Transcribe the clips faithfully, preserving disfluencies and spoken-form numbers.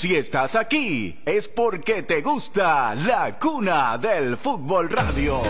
Si estás aquí, es porque te gusta La Cuna del Fútbol Radio.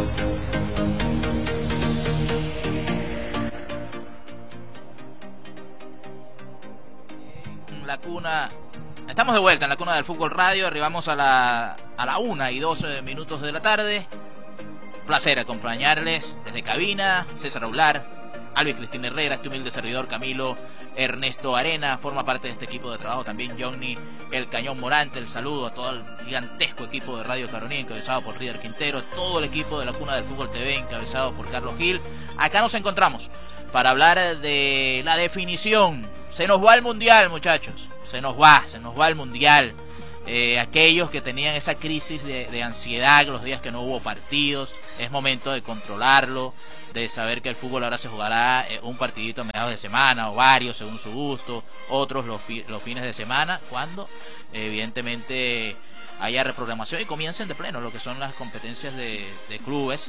La Cuna... Estamos de vuelta en La Cuna del Fútbol Radio. Arribamos a la, a la una y doce minutos de la tarde. Un placer acompañarles desde cabina. César Aular, Alvin Cristina Herrera, este humilde servidor Camilo Ernesto Arena. Forma parte de este equipo de trabajo también Johnny El Cañón Morante. El saludo a todo el gigantesco equipo de Radio Carolina, encabezado por Ríder Quintero. Todo el equipo de La Cuna del Fútbol T V, encabezado por Carlos Gil. Acá nos encontramos para hablar de la definición. Se nos va el Mundial, muchachos. Se nos va, se nos va el Mundial. Eh, aquellos que tenían esa crisis de, de ansiedad los días que no hubo partidos, es momento de controlarlo, de saber que el fútbol ahora se jugará eh, un partidito a mediados de semana o varios según su gusto, otros los, fi los fines de semana, cuando eh, evidentemente haya reprogramación y comiencen de pleno lo que son las competencias de, de clubes.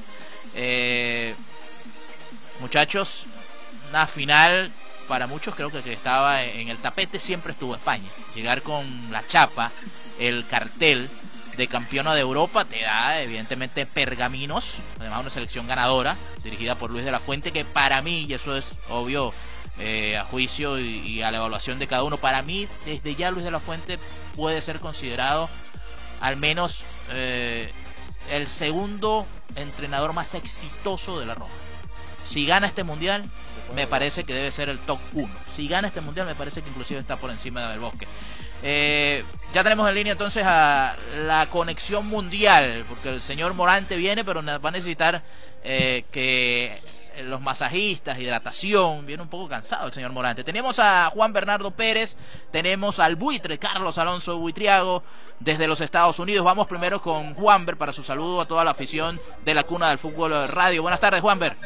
Eh, muchachos, una final... Para muchos creo que, que estaba en el tapete siempre estuvo España. Llegar con la chapa, el cartel de campeona de Europa, te da evidentemente pergaminos. Además una selección ganadora, dirigida por Luis de la Fuente, que para mí, y eso es obvio eh, a juicio y, y a la evaluación de cada uno, para mí desde ya Luis de la Fuente puede ser considerado al menos eh, el segundo entrenador más exitoso de la Roja. Si gana este Mundial, me parece que debe ser el top uno. Si gana este Mundial, me parece que inclusive está por encima del Bosque. Eh, ya tenemos en línea entonces a la conexión mundial, porque el señor Morante viene, pero va a necesitar eh, que los masajistas, hidratación, viene un poco cansado el señor Morante. Tenemos a Juan Bernardo Pérez, tenemos al buitre Carlos Alonso Buitriago desde los Estados Unidos. Vamos primero con Juanber para su saludo a toda la afición de La Cuna del Fútbol Radio. Buenas tardes, Juanber.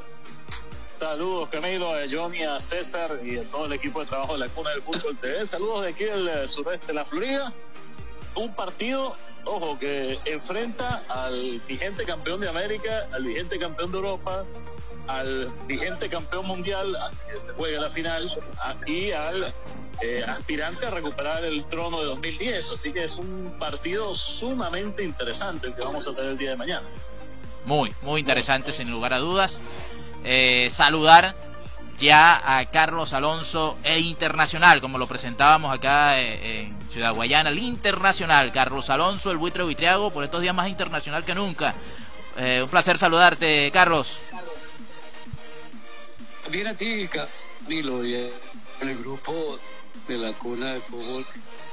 Saludos, Camilo, a Johnny, a César y a todo el equipo de trabajo de La Cuna del Fútbol T V. Saludos de aquí del sureste de la Florida. Un partido, ojo, que enfrenta al vigente campeón de América, al vigente campeón de Europa, al vigente campeón mundial, que se juega la final, y al eh, aspirante a recuperar el trono de dos mil diez. Así que es un partido sumamente interesante el que vamos a tener el día de mañana. Muy, muy interesante, sin lugar a dudas. Eh, saludar ya a Carlos Alonso, el internacional, como lo presentábamos acá eh, en Ciudad Guayana, el internacional, Carlos Alonso, el buitre Buitriago, por estos días más internacional que nunca. Eh, un placer saludarte, Carlos. Bien a ti, Camilo, y en el grupo de La Cuna del Fútbol.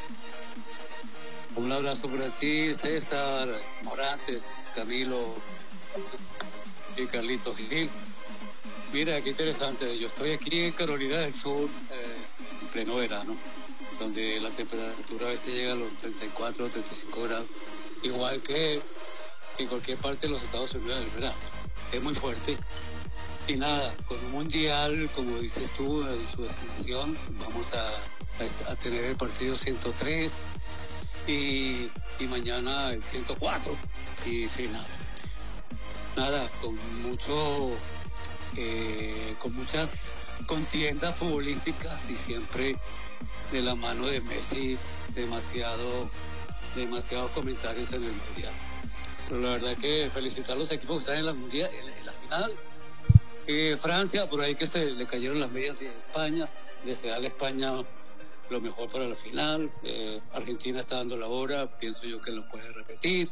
Un abrazo para ti, César, Morantes, Camilo y Carlitos Gil. Mira, qué interesante. Yo estoy aquí en Carolina del Sur, eh, en pleno verano, donde la temperatura a veces llega a los treinta y cuatro, treinta y cinco grados, igual que en cualquier parte de los Estados Unidos del verano. Es muy fuerte. Y nada, con un mundial, como dices tú, en su extensión, vamos a, a, a tener el partido ciento tres y, y mañana el ciento cuatro y final. Nada, con mucho... Eh, con muchas contiendas futbolísticas y siempre de la mano de Messi, demasiado demasiados comentarios en el mundial. Pero la verdad que felicitar a los equipos que están en la mundial, en, en la final. Eh, Francia, por ahí que se le cayeron las medias de España, desearle a España lo mejor para la final. eh, Argentina está dando la hora, pienso yo que lo puede repetir.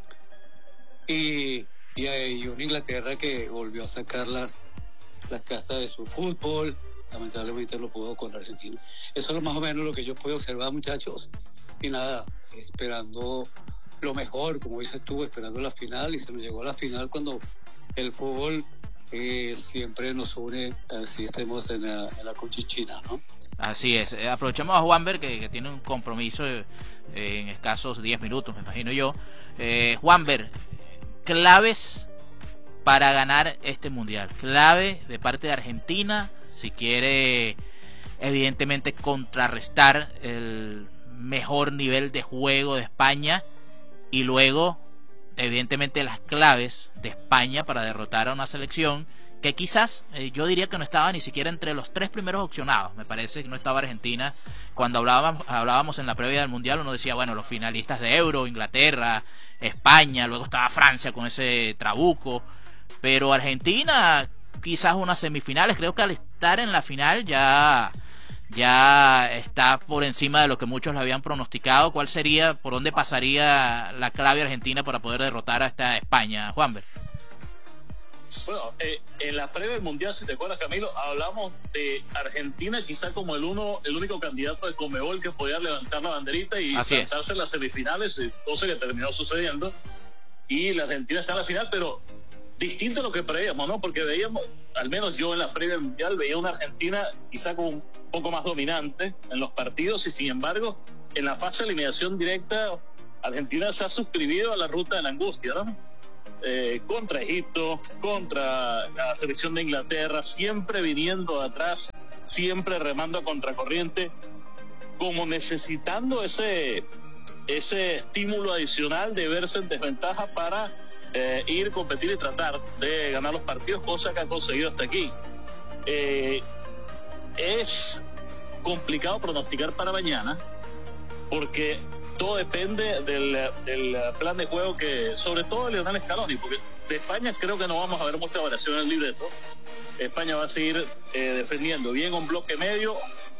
Y Y hay una Inglaterra que volvió a sacar las, las castas de su fútbol. Lamentablemente no pudo con Argentina. Eso es lo más o menos lo que yo puedo observar, muchachos. Y nada, esperando lo mejor, como dices tú, esperando la final. Y se nos llegó a la final cuando el fútbol eh, siempre nos une, así estemos en la, en la Conchichina, ¿no? Así es. Eh, aprovechamos a Juanber, que, que tiene un compromiso eh, en escasos diez minutos, me imagino yo. Eh, Juanber, claves para ganar este mundial, clave de parte de Argentina si quiere evidentemente contrarrestar el mejor nivel de juego de España, y luego evidentemente las claves de España para derrotar a una selección que quizás eh, yo diría que no estaba ni siquiera entre los tres primeros opcionados. Me parece que no estaba Argentina. Cuando hablábamos, hablábamos en la previa del Mundial, uno decía, bueno, los finalistas de Euro, Inglaterra, España, luego estaba Francia con ese trabuco, pero Argentina quizás unas semifinales. Creo que al estar en la final ya... ya está por encima de lo que muchos le habían pronosticado. ¿Cuál sería, por dónde pasaría la clave argentina para poder derrotar a esta España, Juanber? Bueno, eh, en la previa del Mundial, si te acuerdas, Camilo, hablamos de Argentina quizá como el uno, el único candidato de Conmebol que podía levantar la banderita y plantarse en las semifinales, cosa que terminó sucediendo, y la Argentina está en la final, pero distinto a lo que prevíamos, ¿no? Porque veíamos, al menos yo en la previa del Mundial, veía una Argentina quizá como un poco más dominante en los partidos, y sin embargo, en la fase de eliminación directa, Argentina se ha suscribido a la ruta de la angustia, ¿no? Eh, contra Egipto, contra la selección de Inglaterra, siempre viniendo de atrás, siempre remando a contracorriente, como necesitando ese, ese estímulo adicional de verse en desventaja para eh, ir, competir y tratar de ganar los partidos, cosa que ha conseguido hasta aquí. Eh, es complicado pronosticar para mañana, porque todo depende del, del plan de juego que, sobre todo de Lionel Scaloni, porque de España creo que no vamos a ver mucha variación en el libreto. España va a seguir eh, defendiendo bien un bloque medio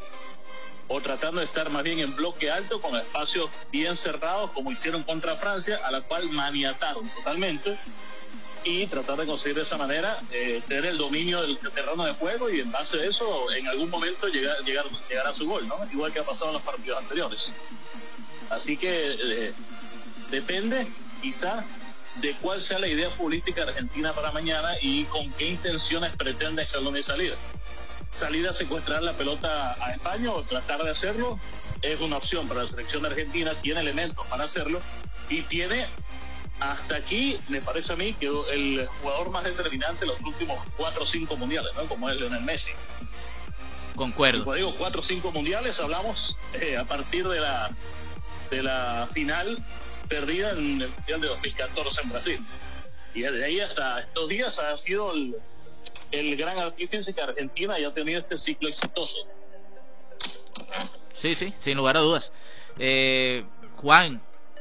o tratando de estar más bien en bloque alto con espacios bien cerrados, como hicieron contra Francia, a la cual maniataron totalmente, y tratar de conseguir de esa manera eh, tener el dominio del terreno de juego, y en base a eso en algún momento llegar, llegar, llegar a su gol, ¿no? Igual que ha pasado en los partidos anteriores. Así que eh, depende quizá de cuál sea la idea futbolística argentina para mañana y con qué intenciones pretende Scaloni salir. Salir a secuestrar la pelota a España o tratar de hacerlo es una opción para la selección argentina, tiene elementos para hacerlo y tiene hasta aquí, me parece a mí, que el jugador más determinante de los últimos cuatro o cinco mundiales, ¿no? Como es Lionel Messi. Concuerdo. Y cuando digo cuatro o cinco mundiales, hablamos eh, a partir de la de la final perdida en el Mundial de dos mil catorce en Brasil, y desde ahí hasta estos días ha sido el, el gran artífice que Argentina haya tenido este ciclo exitoso. Sí, sí, sin lugar a dudas. eh, Juan,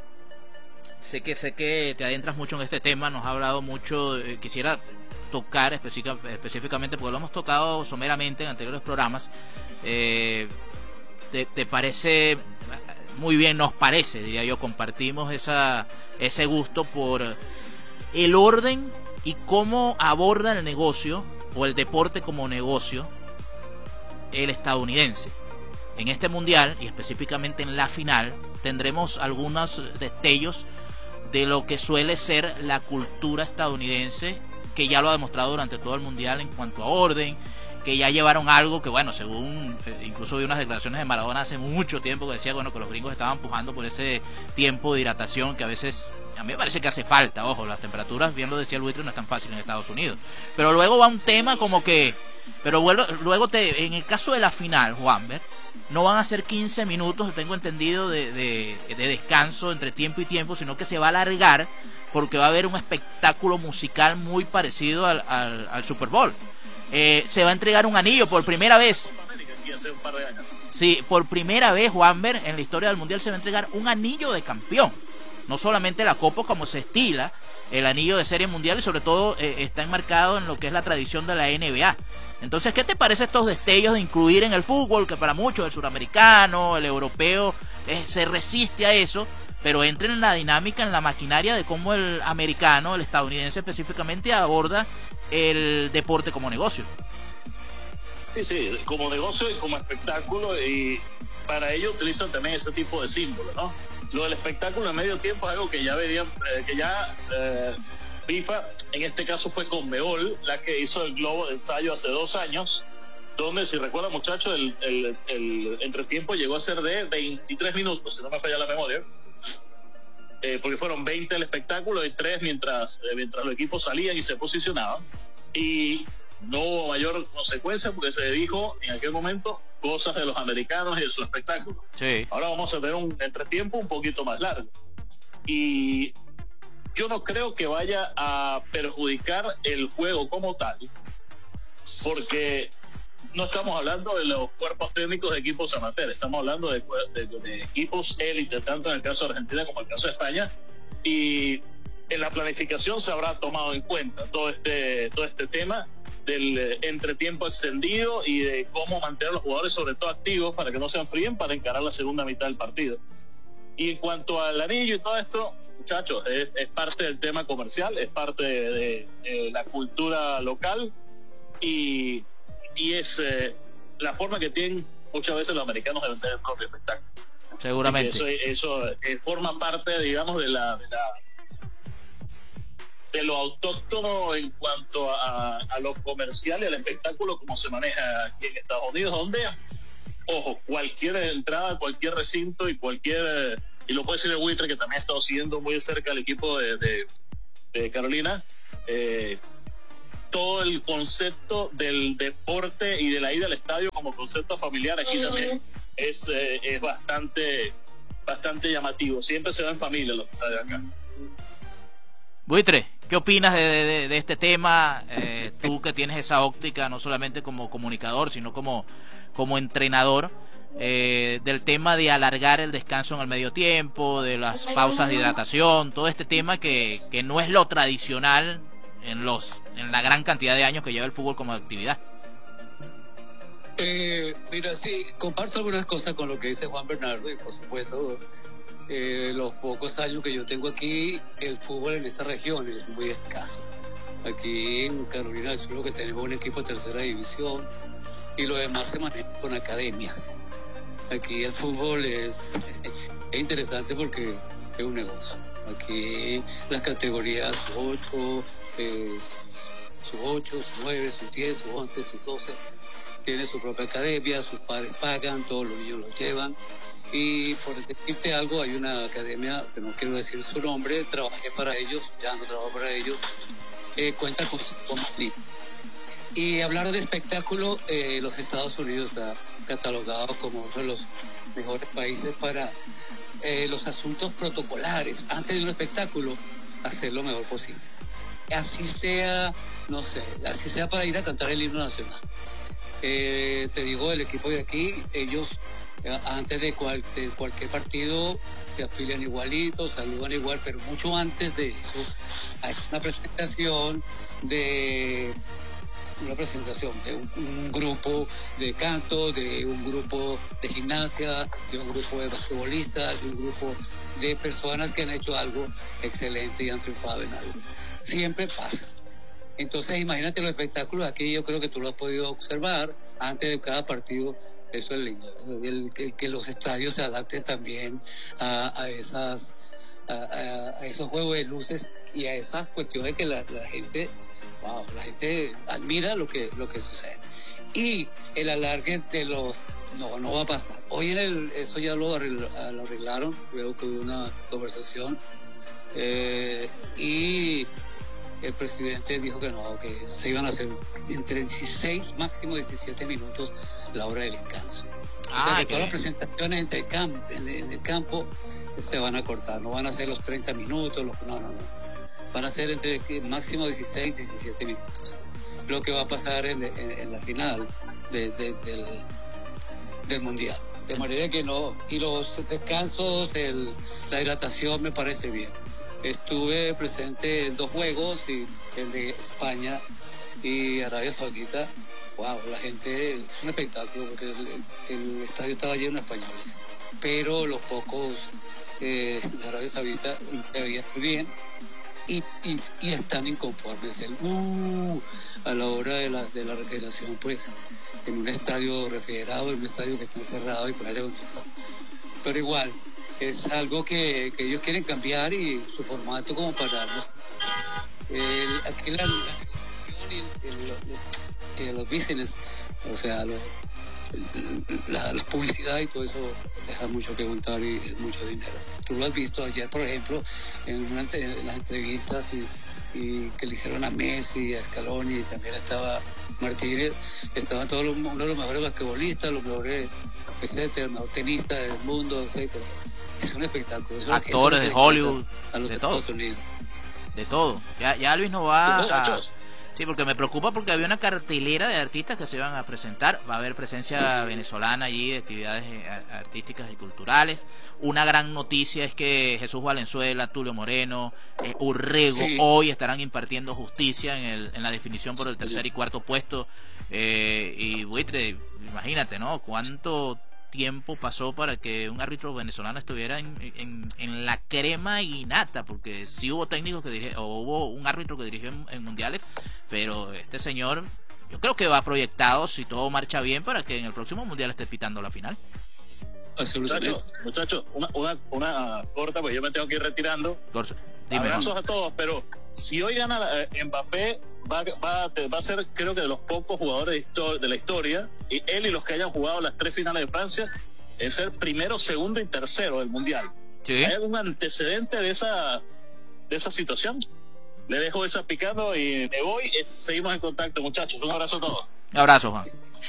sé que sé que te adentras mucho en este tema, nos ha hablado mucho, eh, quisiera tocar específica, específicamente porque lo hemos tocado someramente en anteriores programas. eh, te, te parece muy bien, nos parece, diría yo, compartimos esa, ese gusto por el orden y cómo aborda el negocio o el deporte como negocio el estadounidense. En este mundial y específicamente en la final tendremos algunos destellos de lo que suele ser la cultura estadounidense, que ya lo ha demostrado durante todo el mundial en cuanto a orden, que ya llevaron algo que, bueno, según eh, incluso vi unas declaraciones de Maradona hace mucho tiempo que decía, bueno, que los gringos estaban pujando por ese tiempo de hidratación que a veces, a mí me parece que hace falta. Ojo, las temperaturas, bien lo decía el buitre, no es tan fácil en Estados Unidos, pero luego va un tema como que, pero vuelvo, luego te, en el caso de la final, Juanber, no van a ser quince minutos, tengo entendido, de, de, de descanso entre tiempo y tiempo, sino que se va a alargar porque va a haber un espectáculo musical muy parecido al, al, al Super Bowl. Eh, se va a entregar un anillo por primera vez. Sí, por primera vez, Juanber, en la historia del mundial se va a entregar un anillo de campeón. No solamente la copa como se estila, el anillo de serie mundial, y sobre todo eh, está enmarcado en lo que es la tradición de la N B A. Entonces, ¿qué te parece estos destellos de incluir en el fútbol, que para muchos el suramericano, el europeo, eh, se resiste a eso, pero entra en la dinámica, en la maquinaria de cómo el americano, el estadounidense específicamente, aborda el deporte como negocio? Sí, sí, como negocio y como espectáculo, y para ello utilizan también ese tipo de símbolos, ¿no? Lo del espectáculo en medio tiempo es algo que ya verían, eh, que ya eh, FIFA, en este caso fue Conmebol, la que hizo el globo de ensayo hace dos años, donde, si recuerdan, muchachos, el, el, el entretiempo llegó a ser de veintitrés minutos, si no me falla la memoria. Eh, porque fueron veinte el espectáculo y tres mientras, eh, mientras los equipos salían y se posicionaban, y no hubo mayor consecuencia porque se dijo en aquel momento cosas de los americanos y de su espectáculo. Sí. Ahora vamos a tener un entretiempo un poquito más largo, y yo no creo que vaya a perjudicar el juego como tal, porque no estamos hablando de los cuerpos técnicos de equipos amateur, estamos hablando de, de, de equipos élite, tanto en el caso de Argentina como en el caso de España, y en la planificación se habrá tomado en cuenta todo este, todo este tema del entretiempo extendido y de cómo mantener a los jugadores sobre todo activos para que no se enfríen para encarar la segunda mitad del partido. Y en cuanto al anillo y todo esto, muchachos, es, es parte del tema comercial, es parte de, de, de la cultura local y, y es eh, la forma que tienen muchas veces los americanos de vender el propio espectáculo. Seguramente. Eso, eso eh, forma parte, digamos, de la, de la de lo autóctono en cuanto a, a lo comercial y al espectáculo como se maneja aquí en Estados Unidos, donde, ojo, cualquier entrada, cualquier recinto y cualquier, y lo puede decir el buitre que también ha estado siguiendo muy de cerca el equipo de, de, de Carolina, eh, todo el concepto del deporte y de la ida al estadio como concepto familiar aquí también es, eh, es bastante, bastante llamativo. Siempre se va en familia los estadios acá. Buitre, ¿qué opinas de, de, de este tema? Eh, tú que tienes esa óptica no solamente como comunicador, sino como, como entrenador, eh, del tema de alargar el descanso en el medio tiempo, de las pausas de hidratación, todo este tema que, que no es lo tradicional en, los, en la gran cantidad de años que lleva el fútbol como actividad. Eh, mira, sí, comparto algunas cosas con lo que dice Juan Bernardo y por supuesto... Eh, los pocos años que yo tengo aquí, el fútbol en esta región es muy escaso. Aquí en Carolina del Sur lo que tenemos un equipo de tercera división y lo demás se maneja con academias. Aquí el fútbol es, es interesante porque es un negocio. Aquí las categorías ocho, eh, sus ocho, sus nueve, sus diez, sus once, sus doce, tienen su propia academia, sus padres pagan, todos los niños los llevan. Y por decirte algo, hay una academia, que no quiero decir su nombre, trabajé para ellos, ya no trabajo para ellos, eh, cuenta con su libro. Y hablar de espectáculo, eh, los Estados Unidos está catalogado como uno de los mejores países para eh, los asuntos protocolares. Antes de un espectáculo, hacer lo mejor posible. Así sea, no sé, así sea para ir a cantar el himno nacional. Eh, te digo, el equipo de aquí, ellos... antes de, cual, de cualquier partido se afilian igualitos, saludan igual, pero mucho antes de eso hay una presentación de una presentación de un, un grupo de canto, de un grupo de gimnasia, de un grupo de basquetbolistas, de un grupo de personas que han hecho algo excelente y han triunfado en algo. Siempre pasa. Entonces imagínate los espectáculos aquí, yo creo que tú lo has podido observar antes de cada partido. Eso es lindo, el, el, que los estadios se adapten también a, a esas a, a esos juegos de luces y a esas cuestiones que la, la gente, wow, la gente admira lo que lo que sucede. Y el alargue de los no no va a pasar. Hoy en el eso ya lo, arregl, lo arreglaron, creo que hubo una conversación eh, y el presidente dijo que no, que se iban a hacer entre dieciséis, máximo diecisiete minutos la hora de descanso. Ah, o sea, que todas las presentaciones en el, camp, en, en el campo se van a cortar, no van a ser los treinta minutos, los, no, no, no. Van a ser entre máximo dieciséis, diecisiete minutos. Lo que va a pasar en, en, en la final de, de, del, del Mundial. De manera que no, y los descansos, el, la hidratación me parece bien. Estuve presente en dos juegos, y el de España y Arabia Saudita. Wow, la gente, es un espectáculo porque el, el estadio estaba lleno de españoles, pero los pocos eh, de Arabia Saudita se veían muy bien y, y, y están inconformes. El uh, a la hora de la, de la recreación, pues en un estadio refrigerado, en un estadio que está encerrado y con aire acondicionado. Pero igual, es algo que, que ellos quieren cambiar y su formato como para los, el, aquí la, la y el, el, el, el, los business, o sea, lo, la, la publicidad y todo eso deja mucho que contar y es mucho dinero. Tú lo has visto ayer, por ejemplo, en, una, en las entrevistas y, y que le hicieron a Messi, a Scaloni, y también estaba Martínez, estaban todos los, uno de los mejores basquetbolistas, los mejores, etcétera, el mejor tenista del mundo, etcétera. Es un espectáculo. Eso, actores eso de Hollywood, a los de Estados todo. Unidos. De todo. Ya, ya Luis no va a, Sí, porque me preocupa porque había una cartelera de artistas que se iban a presentar. Va a haber presencia venezolana allí de actividades eh, artísticas y culturales. Una gran noticia es que Jesús Valenzuela, Tulio Moreno, eh, Urrego sí. hoy estarán impartiendo justicia en, el, en la definición por el tercer y cuarto puesto. Eh, y Buitre, imagínate, ¿no? ¿Cuánto tiempo pasó para que un árbitro venezolano estuviera en, en, en la crema y nata? Porque sí hubo técnicos que dirigieron, o hubo un árbitro que dirigió en, en mundiales, pero este señor yo creo que va proyectado, si todo marcha bien, para que en el próximo mundial esté pitando la final. Muchachos, muchachos, una, una, una corta, pues yo me tengo que ir retirando. Corso. Dime, abrazos Juan. a todos, pero si hoy gana eh, Mbappé, va, va, va a ser, creo que de los pocos jugadores de, de la historia, y él y los que hayan jugado las tres finales de Francia, es ser primero, segundo y tercero del mundial. ¿Sí? ¿Hay algún antecedente de esa de esa situación? Le dejo esa picando y me voy. Eh, seguimos en contacto, muchachos. Un abrazo a todos. Un abrazo, Juan.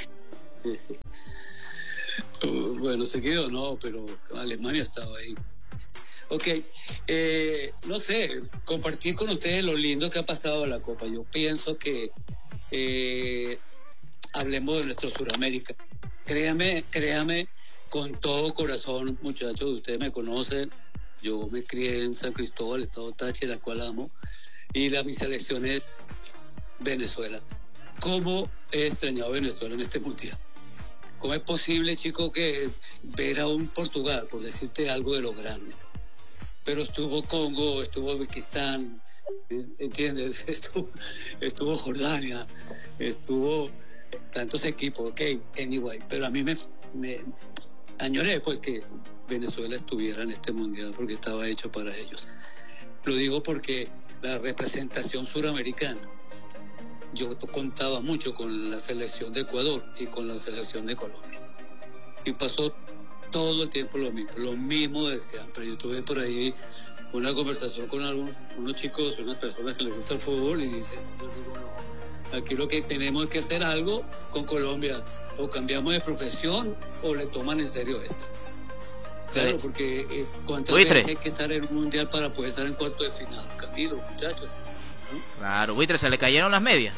Bueno, seguido no, pero Alemania estaba ahí. Ok, eh, no sé, compartir con ustedes lo lindo que ha pasado la Copa. Yo pienso que eh, hablemos de nuestro Sudamérica. Créame, créame con todo corazón, muchachos, ustedes me conocen. Yo me crié en San Cristóbal, Estado Táchira, la cual amo, y la mi selección es Venezuela. ¿Cómo he extrañado a Venezuela en este mundial? ¿Cómo es posible, chico, que ver a un Portugal, por decirte algo de lo grande? Pero estuvo Congo, estuvo Uzbekistán, ¿entiendes? Estuvo, estuvo Jordania, estuvo tantos equipos, ok, anyway. Pero a mí me, me añoré pues que Venezuela estuviera en este mundial porque estaba hecho para ellos. Lo digo porque la representación suramericana, yo contaba mucho con la selección de Ecuador y con la selección de Colombia. Y pasó todo el tiempo lo mismo, lo mismo de siempre. Yo tuve por ahí una conversación con algunos unos chicos, unas personas que les gusta el fútbol y dicen, yo digo, no, aquí lo que tenemos es que hacer algo con Colombia, o cambiamos de profesión o le toman en serio esto. Claro, porque eh, cuántas Buitre. veces hay que estar en un mundial para poder estar en cuarto de final, Camilo, muchachos, ¿no? Claro, Buitre, se le cayeron las medias.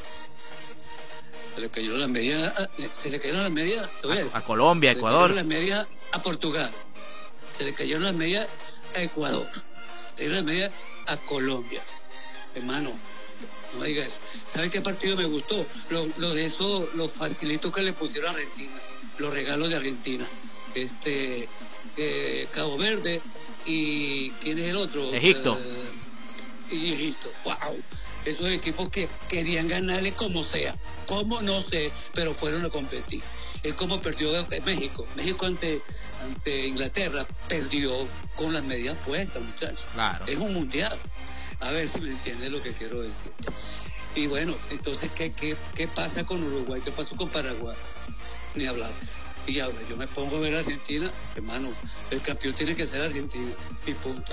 Se le cayeron las medias, se le cayeron las medias, te voy a decir. A, a Colombia, a Ecuador. Se le cayeron las medias a Portugal, se le cayeron las medias a Ecuador, se le cayeron las medias a Colombia. Hermano, no diga eso. ¿Sabe qué partido me gustó? Lo, lo de eso, los facilitos que le pusieron a Argentina, los regalos de Argentina. Este, eh, Cabo Verde y ¿quién es el otro? Egipto. Eh, y Egipto, wow. Esos equipos que querían ganarle como sea, como no sé, pero fueron a competir. Es como perdió México. México ante, ante Inglaterra perdió con las medias puestas, muchachos. Claro. Es un mundial. A ver si me entiendes lo que quiero decir. Y bueno, entonces, ¿qué, qué, qué pasa con Uruguay? ¿Qué pasó con Paraguay? Ni hablar. Y ahora yo me pongo a ver a Argentina, hermano, el campeón tiene que ser Argentina, y punto.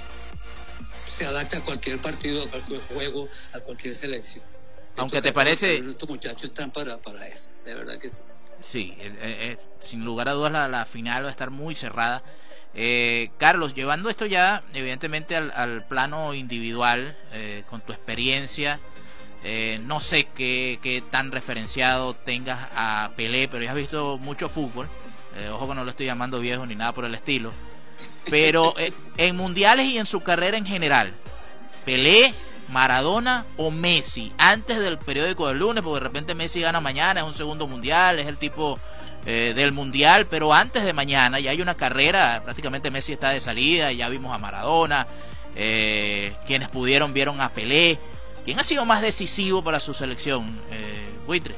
Se adapta a cualquier partido, a cualquier juego, a cualquier selección. Aunque Estos te parece... Estos muchachos están para, para eso, de verdad que sí. Sí, eh, eh, sin lugar a dudas la, la final va a estar muy cerrada. Eh, Carlos, llevando esto ya evidentemente al, al plano individual, eh, con tu experiencia, eh, no sé qué, qué tan referenciado tengas a Pelé, pero ya has visto mucho fútbol, eh, ojo que no lo estoy llamando viejo ni nada por el estilo, pero eh, en mundiales y en su carrera en general, Pelé, Maradona o Messi, antes del periódico del lunes, porque de repente Messi gana mañana, es un segundo mundial, es el tipo eh, del mundial, pero antes de mañana ya hay una carrera, prácticamente Messi está de salida, ya vimos a Maradona, eh, quienes pudieron vieron a Pelé. ¿Quién ha sido más decisivo para su selección, eh, Buitre?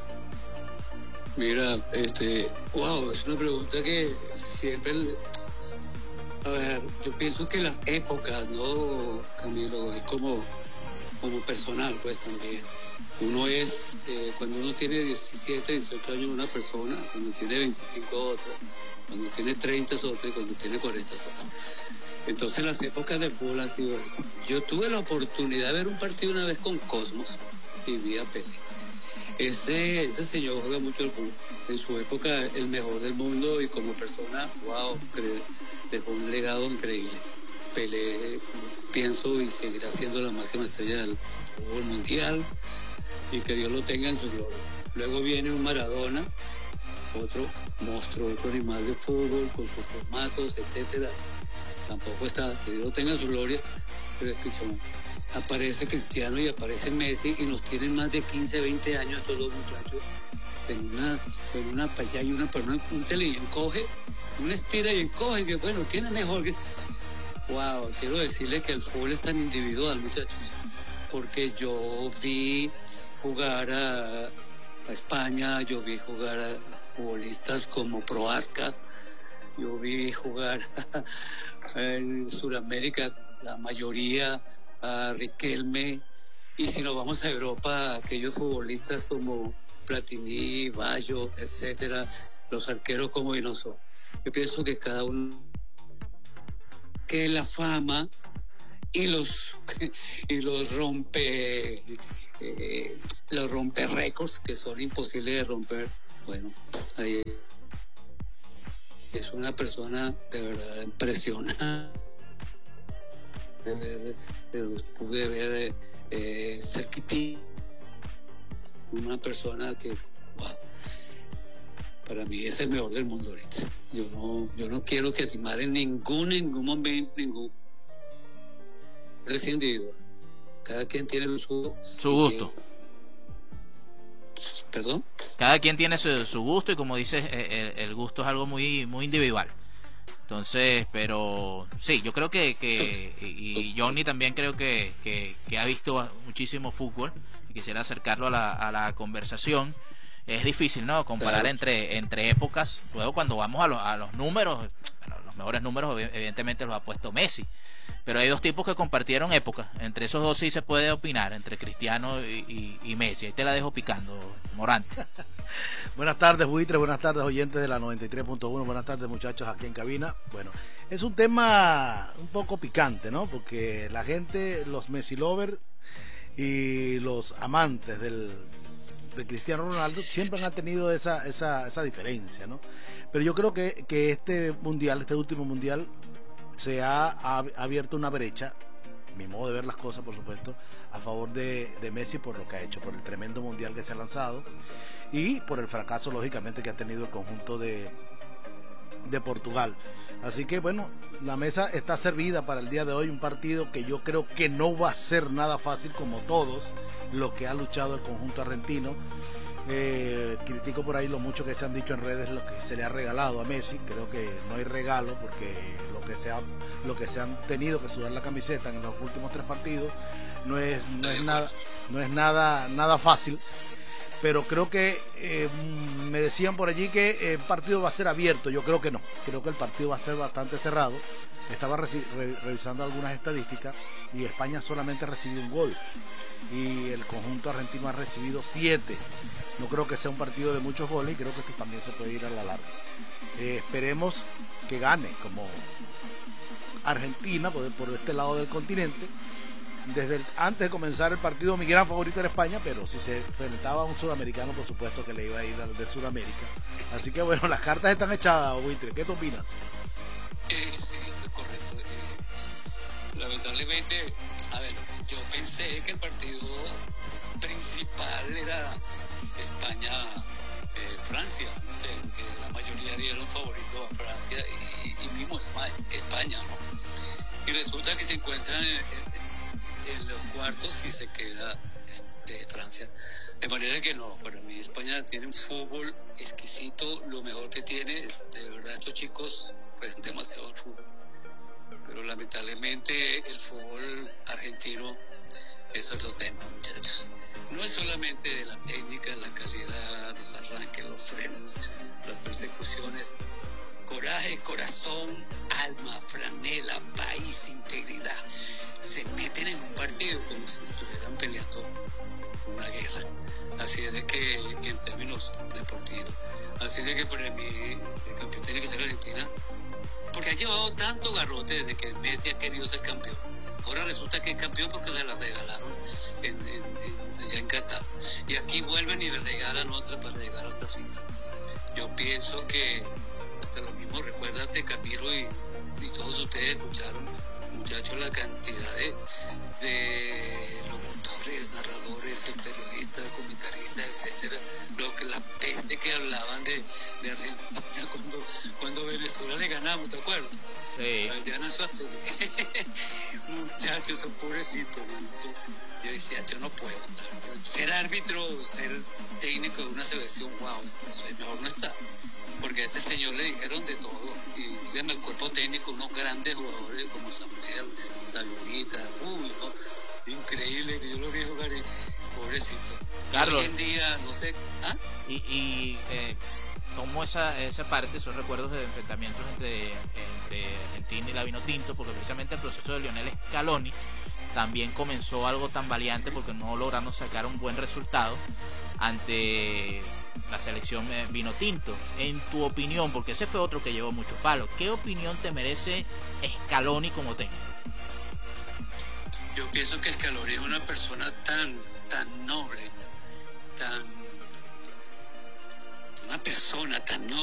Mira, este, wow, es una pregunta que siempre, a ver, yo pienso que las épocas, ¿no, Camilo? Es como, como personal, pues también. Uno es, eh, cuando uno tiene diecisiete, dieciocho años una persona, cuando tiene veinticinco otra, cuando tiene treinta es otra y cuando tiene cuarenta es otra. Entonces las épocas del fútbol han sido esas. Yo tuve la oportunidad de ver un partido una vez con Cosmos y vi a Pelé. Ese, ese señor juega mucho el fútbol. En su época el mejor del mundo y como persona, wow, dejó un legado increíble. Pelé, pienso, y seguirá siendo la máxima estrella del fútbol mundial. y que Dios lo tenga en su gloria. Luego viene un Maradona, otro monstruo, otro animal de fútbol, con sus formatos, etcétera. Tampoco está, que Dios lo tenga en su gloria, pero escuchamos, aparece Cristiano y aparece Messi y nos tienen más de quince, veinte años estos dos muchachos en una, en una payá y una persona, un tele y encoge, una estira y encoge, que bueno, tiene mejor que... Wow, quiero decirle que el fútbol es tan individual, muchachos, porque yo vi jugar a, a España, yo vi jugar a futbolistas como Prohaska, yo vi jugar a, en Sudamérica, la mayoría, a Riquelme, y si nos vamos a Europa, aquellos futbolistas como Platini, Baggio, etcétera, los arqueros como Inoso. Yo pienso que cada uno, que la fama y los y los rompe eh, los rompe récords que son imposibles de romper, bueno, ahí es una persona de verdad impresionante. Pude ver eh, cerquití una persona que, wow, para mí es el mejor del mundo ahorita. Yo no, yo no quiero que atimar en ningún, ningún momento, ningún. Es individual. Cada quien tiene su, su gusto. Eh, ¿Perdón? Cada quien tiene su, su gusto y como dices, el, el gusto es algo muy, muy individual. Entonces, pero sí, yo creo que, que y Johnny también creo que, que, que ha visto muchísimo fútbol y quisiera acercarlo a la, a la conversación. Es difícil, ¿no? Comparar claro. entre, entre épocas. Luego cuando vamos a los, a los números, bueno, los mejores números evidentemente los ha puesto Messi. Pero hay dos tipos que compartieron épocas. Entre esos dos sí se puede opinar, entre Cristiano y, y, y Messi. Ahí te la dejo picando, Morante. Buenas tardes, buitres, buenas tardes, oyentes de la noventa y tres punto uno, buenas tardes, muchachos, aquí en cabina. Bueno, es un tema un poco picante, ¿no? Porque la gente, los Messi lovers y los amantes del, de Cristiano Ronaldo siempre han tenido esa, esa, esa diferencia, ¿no? Pero yo creo que, que este mundial, este último mundial, se ha, ha abierto una brecha, mi modo de ver las cosas, por supuesto, a favor de, de Messi por lo que ha hecho, por el tremendo mundial que se ha lanzado y por el fracaso, lógicamente, que ha tenido el conjunto de, de Portugal. Así que, bueno, la mesa está servida para el día de hoy, un partido que yo creo que no va a ser nada fácil, como todos lo que ha luchado el conjunto argentino. Eh, critico por ahí lo mucho que se han dicho en redes, lo que se le ha regalado a Messi. Creo que no hay regalo, porque lo que se ha, lo que se han tenido que sudar la camiseta en los últimos tres partidos no es, no es nada, no es nada, nada fácil. Pero creo que eh, me decían por allí que el partido va a ser abierto. Yo creo que no, creo que el partido va a ser bastante cerrado. Estaba re revisando algunas estadísticas y España solamente ha recibido un gol y el conjunto argentino ha recibido siete. No creo que sea un partido de muchos goles y creo que esto también se puede ir a la larga. Eh, esperemos que gane como Argentina por, por este lado del continente. Desde el, antes de comenzar el partido, mi gran favorito era España, pero si se enfrentaba a un sudamericano, por supuesto que le iba a ir al de Sudamérica. Así que bueno, las cartas están echadas, Buitre. ¿Qué te opinas? Eh, sí, eso es correcto. Eh, lamentablemente, a ver, yo pensé que el partido principal era España-Francia, eh, no sé, que la mayoría dieron favorito a Francia y, y mismo España, España, ¿no? Y resulta que se encuentran en, en, en los cuartos y se queda de Francia. De manera que no, para mí España tiene un fútbol exquisito, lo mejor que tiene, de verdad estos chicos juegan demasiado el fútbol. Pero lamentablemente el fútbol argentino es otro tema, muchachos. No es solamente de la técnica, la calidad, los arranques, los frenos, las persecuciones, coraje, corazón, alma, franela, país, integridad. Se meten en un partido como si estuvieran peleando una guerra. Así es de que, en términos deportivos, así de que para mí el campeón tiene que ser Argentina, porque ha llevado tanto garrote desde que Messi ha querido ser campeón. Ahora resulta que es campeón porque se la regalaron en, en, en, allá en Qatar. Y aquí vuelven y le regalan otra para llegar a otra final. Yo pienso que hasta lo mismo, recuérdate, Camilo, y, y todos ustedes escucharon Muchachos, la cantidad de, de locutores, narradores, periodistas, comentaristas, etcétera, lo que la peste que hablaban de, de Argentina cuando, cuando Venezuela le ganamos, ¿te acuerdas? Sí. Diana Suárez. Muchachos, son pobrecitos. Yo, yo decía, yo no puedo estar. Ser árbitro, ser técnico de una selección, wow, eso es mejor no estar. Porque a este señor le dijeron de todo. Y dígame, el cuerpo técnico, unos grandes jugadores como Samuel, Savionita, uy, ¿no? Increíble que yo lo vi jugar y pobrecito. Carlos. Hoy en día, no sé. ¿Ah? Y, y eh, tomo esa, esa parte, esos recuerdos de enfrentamientos entre, entre Argentina y la Vinotinto, porque precisamente el proceso de Lionel Scaloni también comenzó algo tan valiente porque no lograron sacar un buen resultado ante la selección Vinotinto. En tu opinión, porque ese fue otro que llevó muchos palos, ¿qué opinión te merece Scaloni como técnico? Yo pienso que Scaloni es una persona tan, tan noble, tan, una persona tan noble.